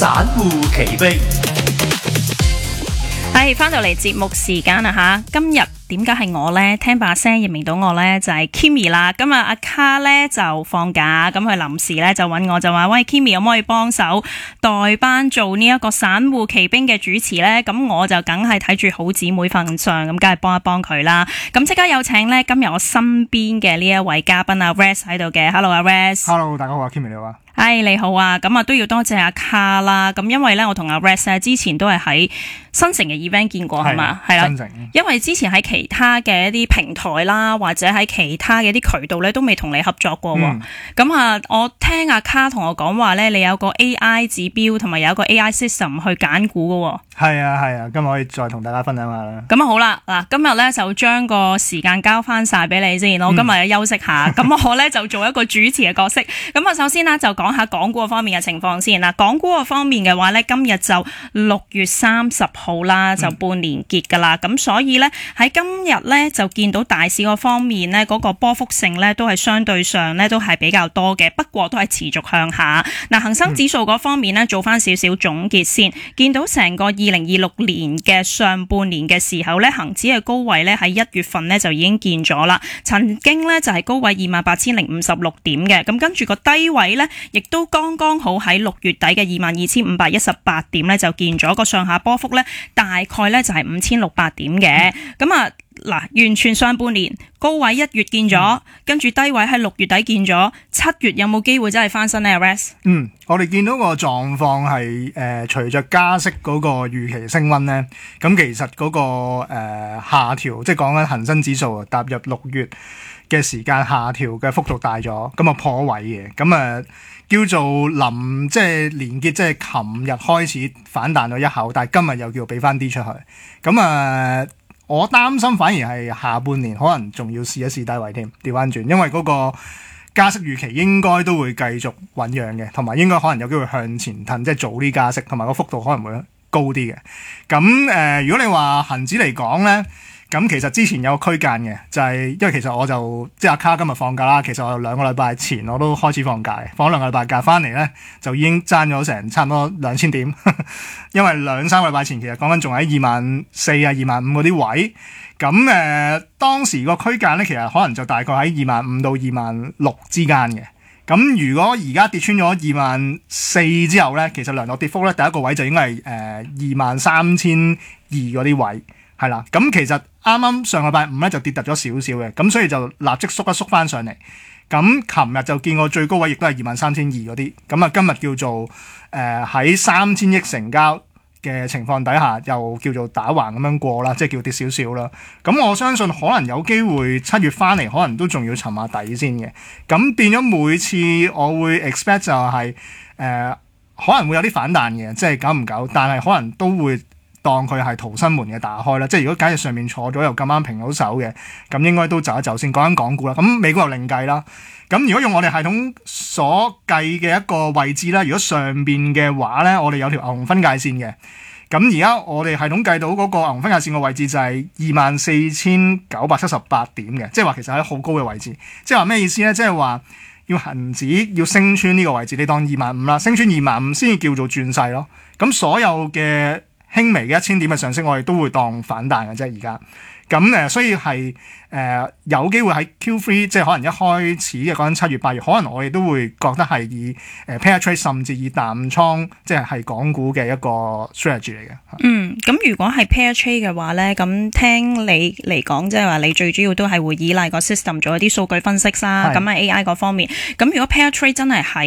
散戶奇兵。 係翻到嚟節目時間啦吓，今日點解係我呢？聽把聲認明到我呢，就係 Kimi 啦。今日阿卡呢就放假，咁佢臨時呢就揾我就話：喂 Kimi 可唔可以幫手代班做呢一個散戶奇兵嘅主持呢？咁我就梗係睇住好姊妹份上，咁梗係幫一幫佢啦。咁即刻有請呢今日我身邊嘅呢一位嘉賓阿 Rex 喺度嘅。Hello 阿 Rex。Hello 大家好啊 Kimi 你好啊。 你好啊，咁啊都要多謝阿卡啦。咁因為咧，我同阿 Rex 之前都係喺新城嘅 event 見過係嘛，係啦。新城，因為之前喺其他嘅一啲平台啦，或者喺其他嘅一啲渠道咧，都未同你合作過。咁我聽阿卡同我講話咧，你有個 AI 指標同埋有一個 AI system 去揀股㗎。 係啊，今日可以再同大家分享下啦。 咁好啦，嗱，今日咧就將個時間交翻晒俾你先。我今日休息下，咁我咧就做一個主持嘅角色。咁我首先呢，就講下港股方面嘅情況先啦。港股方面嘅話咧，今日就6月30號啦，就半年結噶啦。咁所以咧喺今日咧就見到大市個方面咧嗰個波幅性咧都係相對上咧都係比較多嘅，不過都係持續向下。嗱，恒生指數嗰方面咧做翻少少總結先，見到成個2026年嘅上半年嘅時候咧，恒指嘅高位咧喺1月份咧就已經見咗啦，曾經咧就係高位28,056點嘅，咁跟住個低位咧亦都剛剛好喺6月底嘅22,518點咧就見咗，個上下波幅咧大概咧就係5,600點嘅。咁完全上半年高位1月見咗，跟住低位喺6月底見咗，7月有冇機會真係翻身呢 Rex？ 我哋見到個狀況係隨着加息嗰個預期升溫呢，咁其實嗰個下調，即係講緊恒生指數踏入6月嘅時間下調嘅幅度大咗，咁破位嘅，咁叫做即係連結，即係琴日開始反彈咗一口，但係今日又叫俾翻啲出去，咁我擔心反而係下半年可能仲要試一試低位添，調翻轉，因為嗰個加息預期應該都會繼續醞釀嘅，同埋應該可能有機會向前騰，即係早啲加息，同埋個幅度可能會高啲嘅。咁如果你話恒指嚟講咧，咁其實之前有個區間嘅，就係因為其實我就即係阿卡今日放假啦，其實我2個禮拜前我都開始放假嘅，放咗2個禮拜假翻嚟咧，就已經爭咗成差唔多2000點，因為2-3個禮拜前其實講緊仲喺24,000啊25,000嗰啲位，咁當時個區間咧其實可能就大概喺25,000到26,000之間嘅。咁如果而家跌穿咗24,000之後咧，其實量度跌幅咧第一個位就應該係23,200嗰啲位。係啦，咁其實啱啱上個禮拜五咧就跌突咗少少嘅，咁所以就立即縮一縮翻上嚟。咁琴日就見過最高位亦都係23,200嗰啲，咁今日叫做喺3,000億成交嘅情況底下，又叫做打橫咁樣過啦，即係叫跌少少啦。咁我相信可能有機會7月翻嚟，可能都仲要沉下底先嘅。咁變咗每次我會 expect 就係可能會有啲反彈嘅，即係久唔久，但係可能都會當佢係逃生門嘅打開啦，即係如果假如上面坐咗又咁啱平到手嘅，咁應該都走一走先。講緊港股啦，咁美股又另計啦。咁如果用我哋系統所計嘅一個位置咧，如果上邊嘅話咧，我哋有條牛熊分界線嘅。咁而家我哋系統計到嗰個牛熊分界線嘅位置就係24,978點嘅，即係話其實喺好高嘅位置。即係話咩意思咧？即係話要恒指要升穿呢個位置，你當25,000啦，升穿25,000先至叫做轉勢咯。咁所有嘅輕微嘅1000點嘅上升，我哋都會當反彈嘅啫。而家咁所以係有機會喺 Q3， 即係可能一開始嘅講緊7月8月，可能我哋都會覺得係以pair trade 甚至以淡倉，即係港股嘅一個 strategy 嚟嘅。 咁如果係 pair trade 嘅話咧，咁聽你嚟講，即係話你最主要都係會依賴個 system 做一啲數據分析啦。咁喺 AI 嗰方面，咁如果 pair trade 真係喺